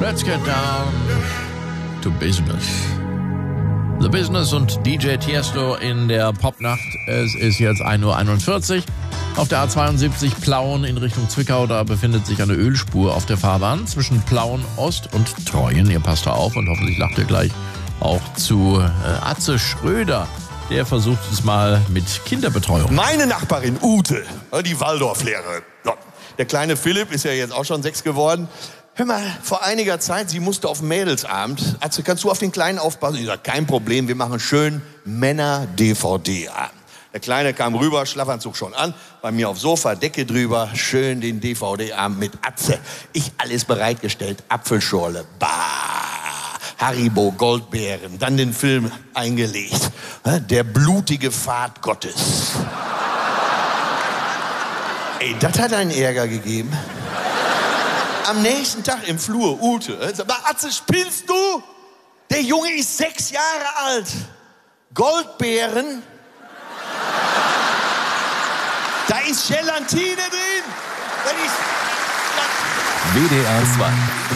Let's get down to business. The Business und DJ Tiesto in der Popnacht. Es ist jetzt 1:41 Uhr. Auf der A72 Plauen in Richtung Zwickau, da befindet sich eine Ölspur auf der Fahrbahn zwischen Plauen Ost und Treuen. Ihr passt da auf und hoffentlich lacht ihr gleich auch zu Atze Schröder. Der versucht es mal mit Kinderbetreuung. Meine Nachbarin Ute, die Waldorflehrerin. Der kleine Philipp ist ja jetzt auch schon 6 geworden. Hör mal, vor einiger Zeit, sie musste auf den Mädelsabend. Atze, kannst du auf den Kleinen aufpassen? Ich sag, kein Problem, wir machen schön Männer-DVD-Abend. Der Kleine kam rüber, Schlafanzug schon an, bei mir aufs Sofa, Decke drüber, schön den DVD-Abend mit Atze. Ich alles bereitgestellt, Apfelschorle, Haribo, Goldbeeren, dann den Film eingelegt. Der blutige Pfad Gottes. Ey, das hat einen Ärger gegeben. Am nächsten Tag im Flur, Ute, sag mal, Atze, spinnst du? Der Junge ist 6 Jahre alt. Goldbeeren? Da ist Gelatine drin. Das ist WDR 2